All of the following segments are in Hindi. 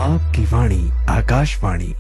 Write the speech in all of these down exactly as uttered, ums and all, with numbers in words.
आपकी वाणी आकाशवाणी।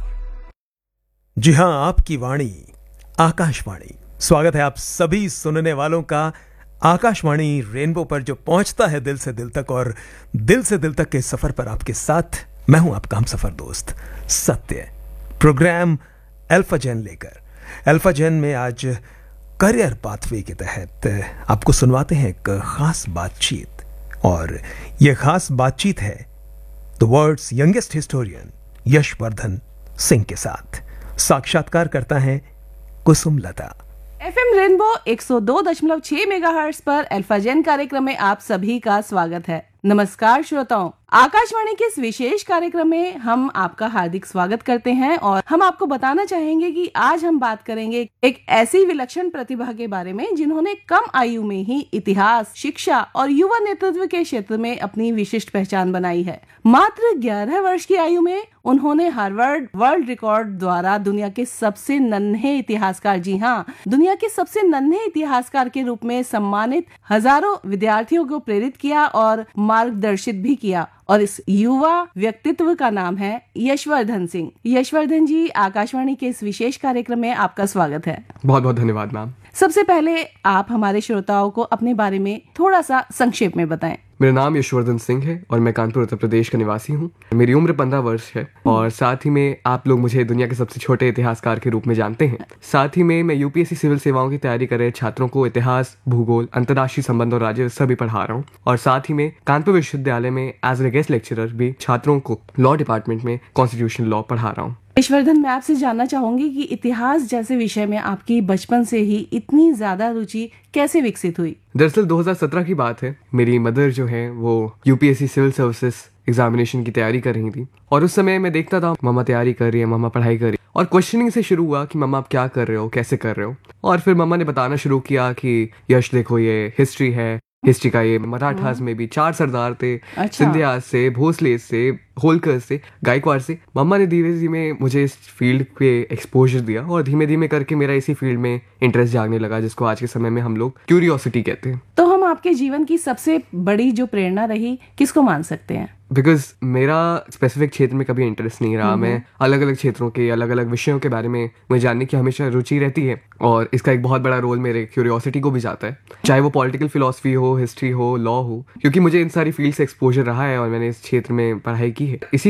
जी हाँ, आपकी वाणी आकाशवाणी। स्वागत है आप सभी सुनने वालों का आकाशवाणी रेनबो पर, जो पहुंचता है दिल से दिल तक, और दिल से दिल तक के सफर पर आपके साथ मैं हूं आपका हम सफर दोस्त सत्य। प्रोग्राम अल्फा जेन लेकर अल्फा जेन में आज करियर पाथवे के तहत आपको सुनवाते हैं एक खास बातचीत, और यह खास बातचीत है the world's youngest historian Yashvardhan Singh के साथ। साक्षात्कार करता है कुसुम लता। एफएम रेनबो एक सौ दो दशमलव छह मेगाहर्ट्ज पर अल्फा जेन कार्यक्रम में आप सभी का स्वागत है। नमस्कार श्रोताओं, आकाशवाणी के इस विशेष कार्यक्रम में हम आपका हार्दिक स्वागत करते हैं और हम आपको बताना चाहेंगे कि आज हम बात करेंगे एक ऐसी विलक्षण प्रतिभा के बारे में जिन्होंने कम आयु में ही इतिहास, शिक्षा और युवा नेतृत्व के क्षेत्र में अपनी विशिष्ट पहचान बनाई है। मात्र ग्यारह वर्ष की आयु में उन्होंने हार्वर्ड वर्ल्ड रिकॉर्ड द्वारा दुनिया के सबसे नन्हे इतिहासकार, जी हाँ, दुनिया के सबसे नन्हे इतिहासकार के रूप में सम्मानित हजारों विद्यार्थियों को प्रेरित किया और मार्गदर्शित भी किया। और इस युवा व्यक्तित्व का नाम है यशवर्धन सिंह। यशवर्धन जी, आकाशवाणी के इस विशेष कार्यक्रम में आपका स्वागत है। बहुत बहुत धन्यवाद मैम। सबसे पहले आप हमारे श्रोताओं को अपने बारे में थोड़ा सा संक्षेप में बताएं। मेरा नाम यशवर्धन सिंह है और मैं कानपुर उत्तर प्रदेश का निवासी हूँ। मेरी उम्र पंद्रह वर्ष है और साथ ही में आप लोग मुझे दुनिया के सबसे छोटे इतिहासकार के रूप में जानते हैं। साथ ही में मैं यूपीएससी सिविल सेवाओं की तैयारी कर रहे छात्रों को इतिहास, भूगोल, अंतर्राष्ट्रीय संबंध और राज्य भी पढ़ा रहा हूँ। और साथ ही में कानपुर विश्वविद्यालय में एज ए गेस्ट लेक्चरर भी छात्रों को लॉ डिपार्टमेंट में कॉन्स्टिट्यूशन लॉ पढ़ा रहा हूँ। यशवर्धन, मैं आपसे जानना चाहूंगी कि इतिहास जैसे विषय में आपकी बचपन से ही इतनी ज्यादा रुचि कैसे विकसित हुई? दरअसल दो हज़ार सत्रह की बात है। मेरी मदर जो है वो यूपीएससी सिविल सर्विसेज एग्जामिनेशन की तैयारी कर रही थी और उस समय मैं देखता था मम्मा तैयारी कर रही है, मम्मा पढ़ाई कर रही है, और क्वेश्चनिंग से शुरू हुआ कि मम्मा आप क्या कर रहे हो, कैसे कर रहे हो। और फिर मम्मा ने बताना शुरू किया कि यश देखो ये हिस्ट्री है, हिस्ट्री का ये मराठास में भी चार सरदार थे, अच्छा। सिंधिया से, भोसले से, होलकर से, गायकवाड़ से। मम्मा ने धीरे धीरे मुझे इस फील्ड पे एक्सपोजर दिया और धीमे धीमे करके मेरा इसी फील्ड में इंटरेस्ट जागने लगा, जिसको आज के समय में हम लोग क्यूरियोसिटी कहते हैं। तो हम आपके जीवन की सबसे बड़ी जो प्रेरणा रही, किसको मान सकते हैं? बिकॉज मेरा स्पेसिफिक क्षेत्र में कभी इंटरेस्ट नहीं रहा। मैं अलग अलग क्षेत्रों के अलग अलग विषयों के बारे में मुझे जानने की हमेशा रुचि रहती है और इसका एक बहुत बड़ा रोल मेरे क्यूरियोसिटी को भी जाता है, चाहे वो पॉलिटिकल फिलॉसफी हो, हिस्ट्री हो, लॉ हो, क्योंकि मुझे इन सारी फील्ड से एक्सपोजर रहा है और मैंने इस क्षेत्र में पढ़ाई की है। इसी